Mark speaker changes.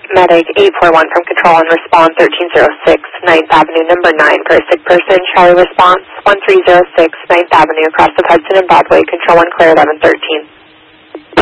Speaker 1: Medic 841 from Control and Respond 1306 9th Avenue, number 9 for a sick person. Charlie response 1306 9th Avenue across the Hudson and Broadway. Control 1 clear 1113.